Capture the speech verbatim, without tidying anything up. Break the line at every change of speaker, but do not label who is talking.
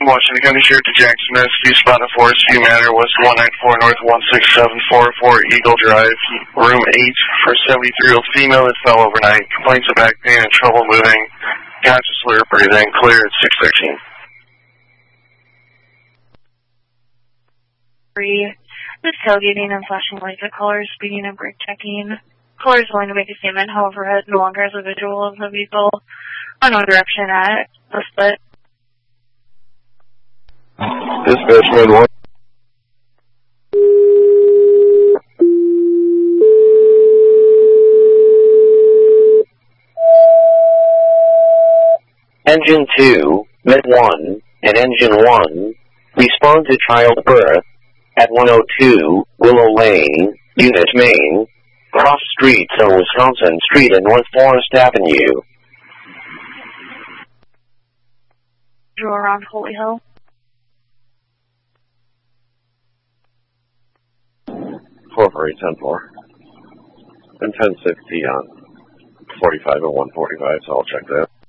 Washington County Sheriff to Jack Smith, Steve Spot of Forest View Manor, West one ninety-four North one six seven four four Eagle Drive, room eight for seventy-three-year-old female that fell overnight. Complaints of back pain and trouble moving. Conscious, slur breathing. Clear at six thirteen.
Three. This tailgating and flashing lights at caller, speeding and brake checking. Caller is willing to make a statement, however, has no longer has a visual of the vehicle. Unknown direction at the split.
Dispatch mode one.
Engine two, Med one, and Engine one, respond to childbirth at one oh two Willow Lane, Unit Maine, cross streets on Wisconsin Street and North Forest Avenue.
Drew around Holy Hill.
four four eight ten four. And ten sixty on forty-five and one forty-five, so I'll check that.